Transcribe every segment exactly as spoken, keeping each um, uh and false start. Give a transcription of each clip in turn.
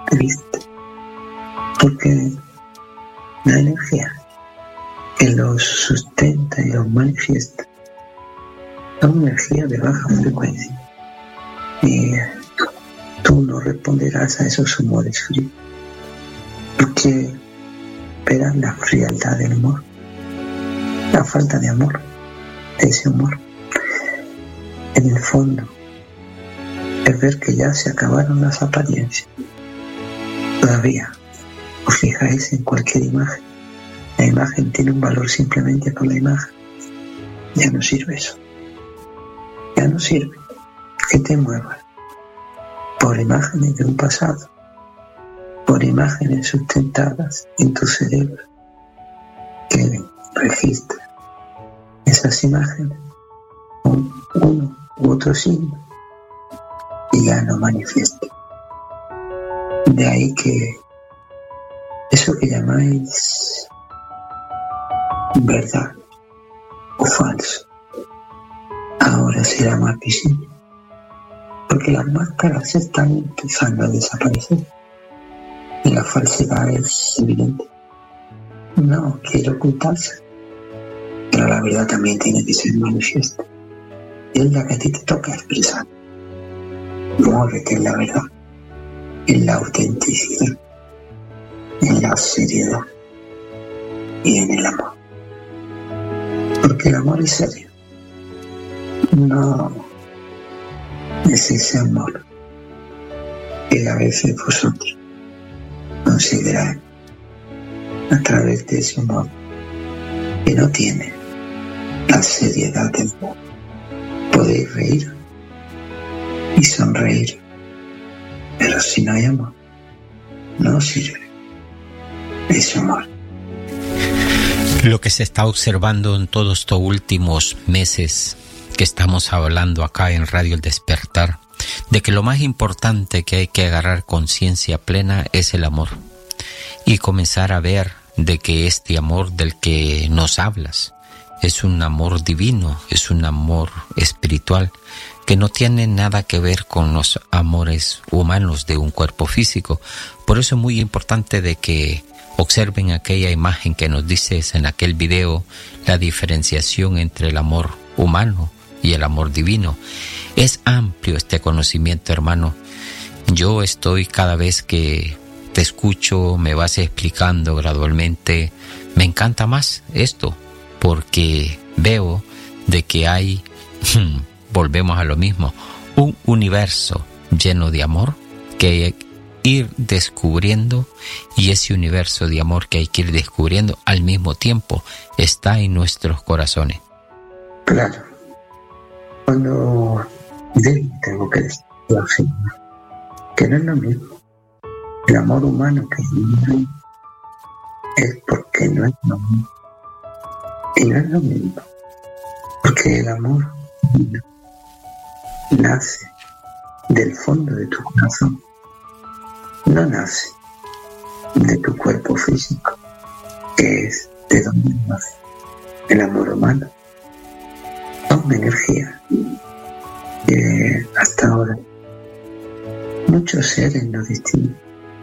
triste, porque la energía que los sustenta y los manifiesta son energías de baja frecuencia, y tú no responderás a esos humores fríos, porque verás la frialdad del humor, la falta de amor de ese humor. En el fondo es ver que ya se acabaron las apariencias. Todavía os fijáis en cualquier imagen, la imagen tiene un valor simplemente por la imagen. Ya no sirve eso, ya no sirve que te muevas por imágenes de un pasado, por imágenes sustentadas en tu cerebro, que registra esas imágenes con uno u otro signo y ya no manifiesta. De ahí que eso que llamáis verdad o falso ahora será más visible, porque las máscaras están empezando a desaparecer y la falsedad es evidente. No quiere ocultarse, pero la verdad también tiene que ser manifiesta. Es la que a ti te toca expresar. Muévete en la verdad, en la autenticidad, en la seriedad y en el amor. Porque el amor es serio. No es ese amor que a veces vosotros consideráis a través de ese amor que no tiene la seriedad del amor. Podéis reír y sonreír, pero si no hay amor, no sirve ese amor. Lo que se está observando en todos estos últimos meses que estamos hablando acá en Radio El Despertar, de que lo más importante que hay que agarrar conciencia plena es el amor y comenzar a ver de que este amor del que nos hablas es un amor divino, es un amor espiritual que no tiene nada que ver con los amores humanos de un cuerpo físico. Por eso es muy importante de que observen aquella imagen que nos dices en aquel video, la diferenciación entre el amor humano y el amor divino. Es amplio este conocimiento, hermano. Yo estoy, cada vez que te escucho, me vas explicando gradualmente, me encanta más esto, porque veo de que hay, volvemos a lo mismo, un universo lleno de amor que hay que ir descubriendo, y ese universo de amor que hay que ir descubriendo al mismo tiempo está en nuestros corazones. Claro. Cuando tengo que decir que no es lo mismo el amor humano que el humano, es porque no es lo mismo. Y no es lo mismo porque el amor nace del fondo de tu corazón, no nace de tu cuerpo físico, que es de donde nace el amor humano. Son energías que hasta ahora muchos seres no distinguen,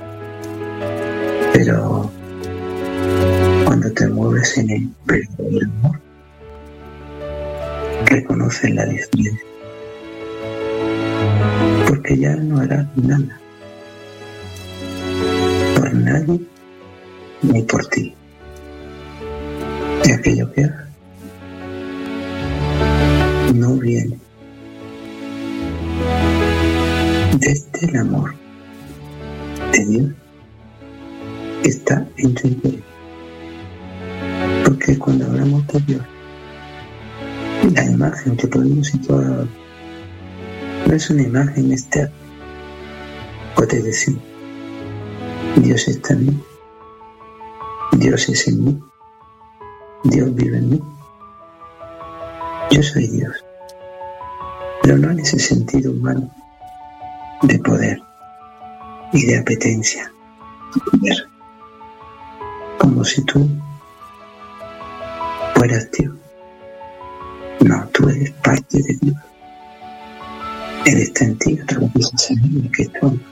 pero cuando te mueves en el verdadero amor, reconoces la diferencia, porque ya no harás nada por nadie ni por ti. Y aquello que hagas no viene desde el amor de Dios que está en tu interior. Porque cuando hablamos de Dios, la imagen que podemos situar ahora no es una imagen externa. Puedes decir, Dios está en mí, Dios es en mí, Dios vive en mí, yo soy Dios, pero no en ese sentido humano de poder y de apetencia, de poder, como si tú fueras Dios. No, tú eres parte de Dios. Él está en ti a través de esa semilla que es tu alma.